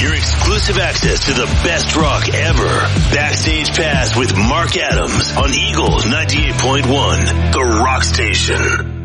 your exclusive access to the best rock ever. Backstage Pass with Mark Adams on Eagle 98.1, the rock station.